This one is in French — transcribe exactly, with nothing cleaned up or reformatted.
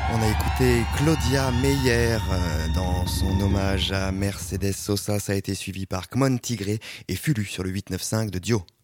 On a écouté Claudia Meyer euh, dans son hommage à Mercedes Sosa. Ça a été suivi par Kmon Tigré et Fulu sur le huit neuf cinq de Dio.